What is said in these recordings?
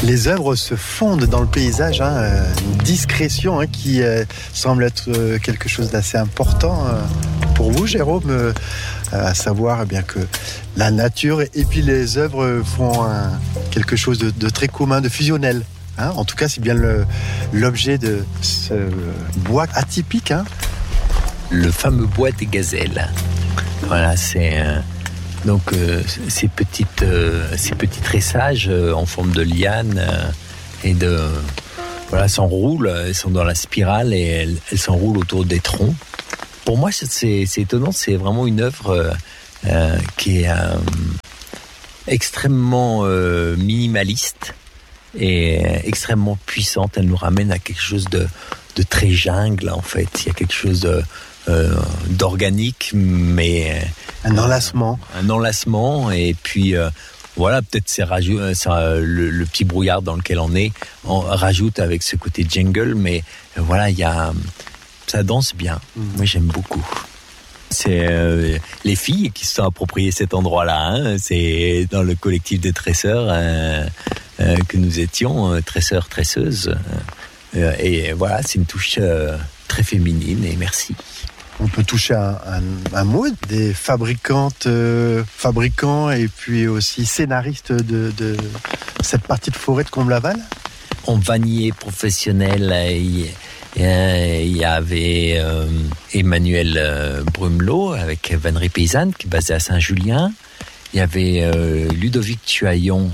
Les œuvres se fondent dans le paysage, une discrétion qui semble être quelque chose d'assez important pour vous, Jérôme, à savoir bien que la nature et puis les œuvres font quelque chose de très commun, de fusionnel. En tout cas, c'est bien l'objet de ce bois atypique. Le fameux bois des gazelles. Voilà, c'est donc ces petits tressages en forme de liane s'enroulent. Elles sont dans la spirale et elles s'enroulent autour des troncs. Pour moi, c'est étonnant. C'est vraiment une œuvre qui est extrêmement minimaliste et extrêmement puissante. Elle nous ramène à quelque chose de très jungle, en fait. Il y a quelque chose d'organique, mais un enlacement. Et puis peut-être c'est le petit brouillard dans lequel on rajoute avec ce côté jungle, mais ça danse bien. Moi, j'aime beaucoup. C'est les filles qui se sont appropriées cet endroit-là. C'est dans le collectif des tresseurs que nous étions, tresseurs, tresseuses. Et voilà, c'est une touche très féminine, et merci. On peut toucher un mot des fabricants et puis aussi scénaristes de cette partie de forêt de Comble-Laval. En vannier professionnel, il y avait Emmanuel Brumelot avec Vannerie Paysanne qui est basé à Saint-Julien. Il y avait Ludovic Tuaillon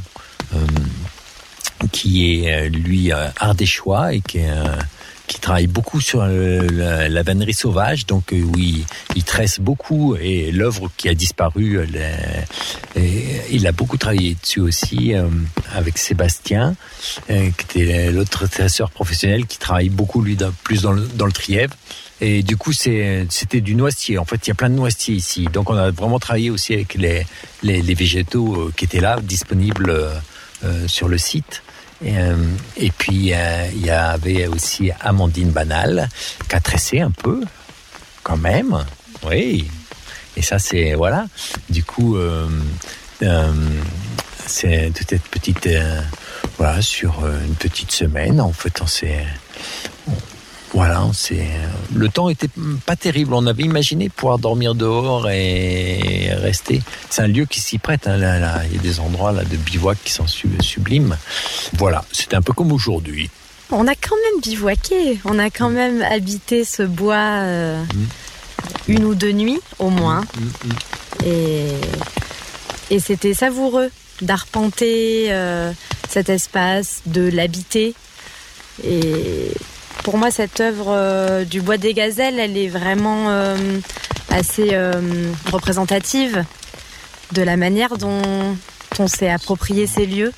qui est lui ardéchois et qui travaille beaucoup sur la vannerie sauvage, donc oui, il tresse beaucoup, et l'œuvre qui a disparu, il a beaucoup travaillé dessus aussi avec Sébastien, qui était l'autre tresseur professionnel qui travaille beaucoup lui plus dans le Trièvre. Et du coup, c'était du noisetier. En fait, il y a plein de noisetiers ici. Donc, on a vraiment travaillé aussi avec les végétaux qui étaient là, disponibles sur le site. Et puis, il y avait aussi Amandine Banal, qui a tressé un peu, quand même. Oui. Et ça, c'est... Voilà. Du coup, c'est toute cette petite... sur une petite semaine, en fait, le temps était pas terrible. On avait imaginé pouvoir dormir dehors et rester. C'est un lieu qui s'y prête. Là, il y a des endroits là de bivouac qui sont sublimes. Voilà, c'était un peu comme aujourd'hui. On a quand même bivouaqué. On a quand même habité ce bois une ou deux nuits au moins. Et c'était savoureux d'arpenter cet espace, de l'habiter. Et pour moi, cette œuvre du Bois des Gazelles, elle est vraiment assez représentative de la manière dont on s'est approprié ces lieux.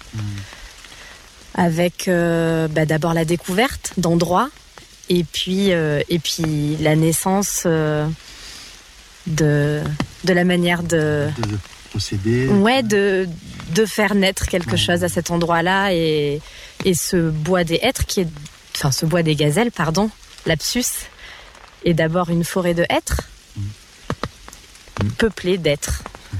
Avec d'abord la découverte d'endroits et puis la naissance de la manière de procéder. Ouais, de faire naître quelque chose à cet endroit-là, et ce bois des hêtres ce bois des gazelles, pardon, lapsus, est d'abord une forêt de hêtres, peuplée d'hêtres.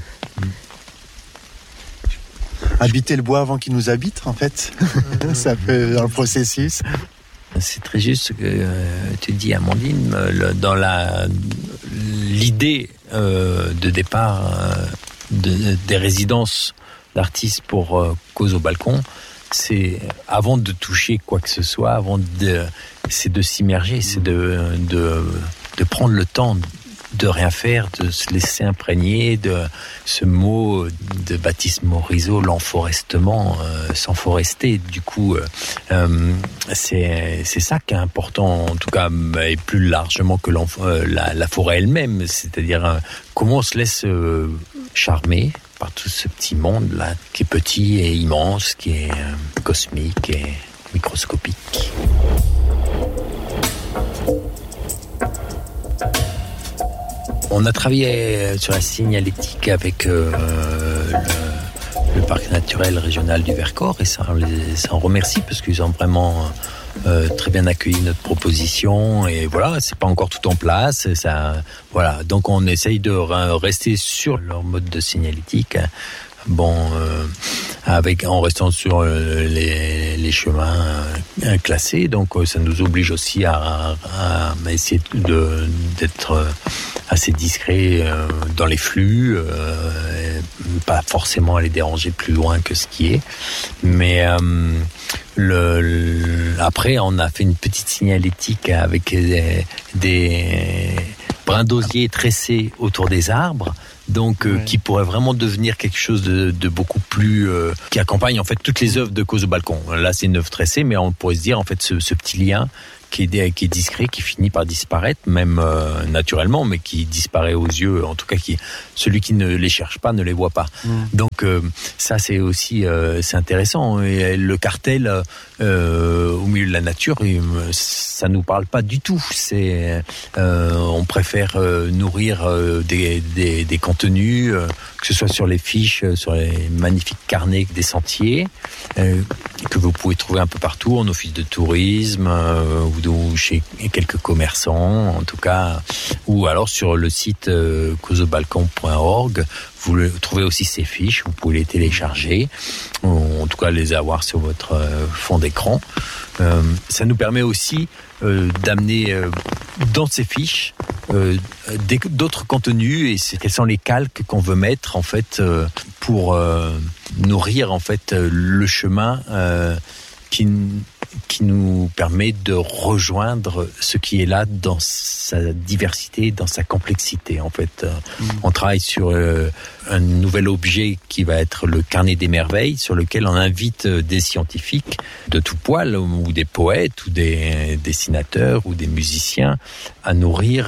Habiter le bois avant qu'il nous habite, en fait, ça peut dans le processus. C'est très juste ce que tu dis, Amandine. Dans l'idée de départ des résidences d'artistes pour Cause au balcon, c'est avant de toucher quoi que ce soit, c'est de s'immerger, c'est de prendre le temps de rien faire, de se laisser imprégner de ce mot de Baptiste Morisot, l'enforestement, s'enforester. Du coup, c'est ça qui est important, en tout cas, et plus largement que la forêt elle-même, c'est-à-dire comment on se laisse charmer par tout ce petit monde-là, qui est petit et immense, qui est cosmique et microscopique. On a travaillé sur la signalétique avec le parc naturel régional du Vercors, et ça on remercie parce qu'ils ont vraiment très bien accueilli notre proposition, et voilà, c'est pas encore tout en place, donc on essaye de rester sur leur mode de signalétique en restant sur les chemins classés, donc ça nous oblige aussi à essayer d'être assez discret dans les flux, pas forcément aller déranger plus loin que ce qui est, mais après on a fait une petite signalétique avec des brins d'osier tressés autour des arbres, donc qui pourrait vraiment devenir quelque chose de beaucoup plus qui accompagne en fait toutes les œuvres de Cause au balcon. Là c'est une œuvre tressée, mais on pourrait se dire en fait ce petit lien qui est discret, qui finit par disparaître, même naturellement, mais qui disparaît aux yeux, en tout cas celui qui ne les cherche pas ne les voit pas. Donc ça c'est aussi c'est intéressant. Et le cartel au milieu de la nature, ça nous parle pas du tout. On préfère nourrir des contenus, que ce soit sur les fiches, sur les magnifiques carnets des sentiers que vous pouvez trouver un peu partout en office de tourisme ou chez quelques commerçants en tout cas, ou alors sur le site causeaubalcon.org. Vous trouvez aussi ces fiches, vous pouvez les télécharger, ou en tout cas les avoir sur votre fond d'écran. Ça nous permet aussi d'amener dans ces fiches d'autres contenus, et quels sont les calques qu'on veut mettre en fait pour nourrir en fait le chemin qui nous permet de rejoindre ce qui est là dans sa diversité, dans sa complexité. En fait, on travaille sur un nouvel objet qui va être le carnet des merveilles, sur lequel on invite des scientifiques de tout poil, ou des poètes, ou des dessinateurs, ou des musiciens, à nourrir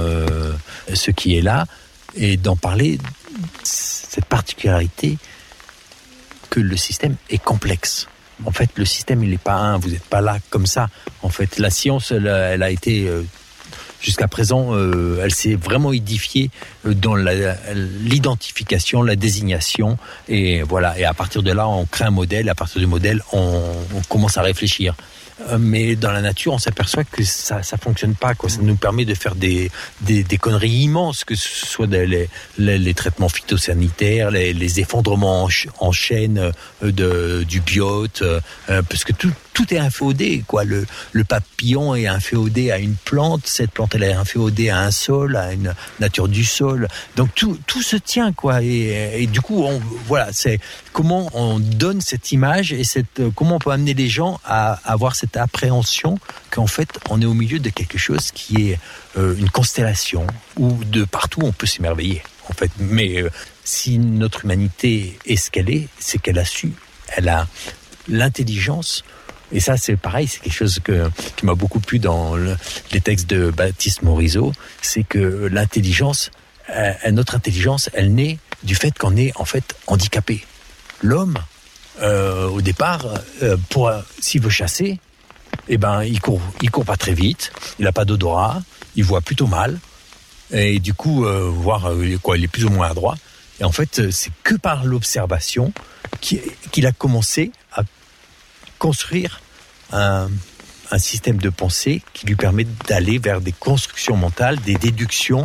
ce qui est là, et d'en parler, cette particularité que le système est complexe. En fait, le système, il n'est pas un. Vous n'êtes pas là comme ça. En fait, la science, elle a été jusqu'à présent, elle s'est vraiment édifiée dans l'identification, la désignation, et voilà. Et à partir de là, on crée un modèle. À partir du modèle, on commence à réfléchir. Mais dans la nature, on s'aperçoit que ça fonctionne pas, quoi. Ça nous permet de faire des conneries immenses, que ce soit les traitements phytosanitaires, les effondrements en chaîne du biote, parce que tout est inféodé, quoi. Le papillon est inféodé à une plante, cette plante elle est inféodée à un sol, à une nature du sol. Donc tout se tient, quoi. Et du coup, voilà, c'est comment on donne cette image et comment on peut amener les gens à avoir cette appréhension qu'en fait on est au milieu de quelque chose qui est une constellation où de partout on peut s'émerveiller, en fait. Mais si notre humanité est ce qu'elle est, c'est qu'elle a l'intelligence. Et ça, c'est pareil, c'est quelque chose qui m'a beaucoup plu dans les textes de Baptiste Morisot, c'est que l'intelligence, notre intelligence, elle naît du fait qu'on est en fait handicapé. L'homme, au départ, s'il veut chasser, eh ben, il court pas très vite, il a pas d'odorat, il voit plutôt mal, et du coup, il est plus ou moins adroit. Et en fait, c'est que par l'observation qu'il a commencé à construire un système de pensée qui lui permet d'aller vers des constructions mentales, des déductions,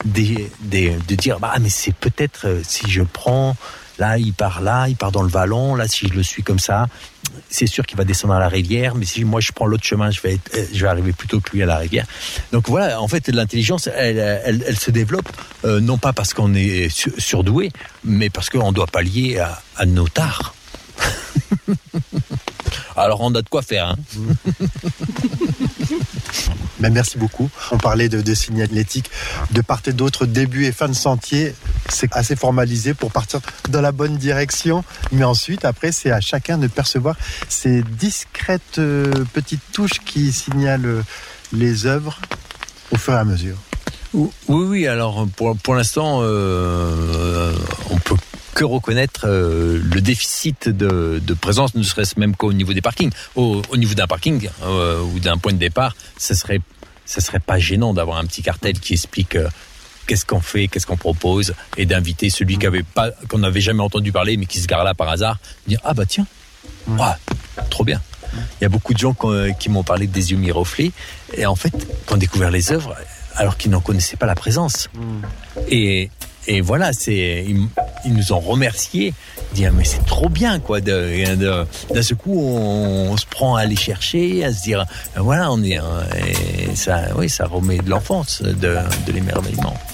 de dire mais c'est peut-être si je prends là il part dans le vallon, là si je le suis comme ça, c'est sûr qu'il va descendre à la rivière, mais si moi je prends l'autre chemin, je vais arriver plutôt que lui à la rivière. Donc voilà, en fait l'intelligence elle se développe non pas parce qu'on est surdoué, mais parce qu'on doit pallier à nos tares. Alors on a de quoi faire, hein. Ben, merci beaucoup. On parlait de signalétique, de part et d'autre, début et fin de sentier. C'est assez formalisé pour partir dans la bonne direction. Mais ensuite, après, c'est à chacun de percevoir ces discrètes petites touches qui signalent les œuvres au fur et à mesure. Oui. Alors, pour l'instant, on peut que reconnaître le déficit de présence, ne serait-ce même qu'au niveau des parkings. Au niveau d'un parking ou d'un point de départ, ça serait pas gênant d'avoir un petit cartel qui explique qu'est-ce qu'on fait, qu'est-ce qu'on propose, et d'inviter celui qu'on n'avait jamais entendu parler mais qui se gare là par hasard, dire tiens, trop bien. Il y a beaucoup de gens qui m'ont parlé des yeux miroflés, et en fait qui ont découvert les œuvres alors qu'ils n'en connaissaient pas la présence. Et Et voilà, ils nous ont remerciés. Dire mais c'est trop bien quoi. D'un ce coup, on se prend à aller chercher, à se dire voilà, on est. Et ça remet de l'enfance, de l'émerveillement.